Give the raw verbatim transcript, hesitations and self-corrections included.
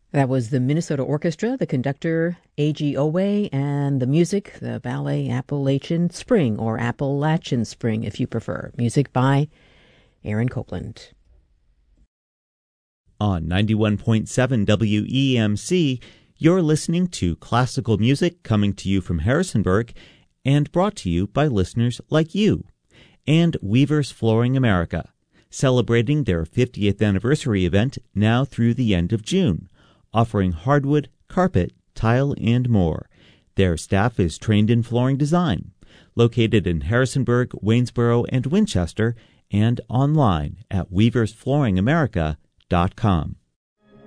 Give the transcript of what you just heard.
That was the Minnesota Orchestra, the conductor A G Owe, and the music, the ballet Appalachian Spring, or Appalachian Spring if you prefer. Music by Aaron Copland. On ninety-one point seven W E M C, you're listening to classical music coming to you from Harrisonburg and brought to you by listeners like you. And Weaver's Flooring America, celebrating their fiftieth anniversary event now through the end of June, offering hardwood, carpet, tile, and more. Their staff is trained in flooring design, located in Harrisonburg, Waynesboro, and Winchester, and online at weavers flooring america dot com.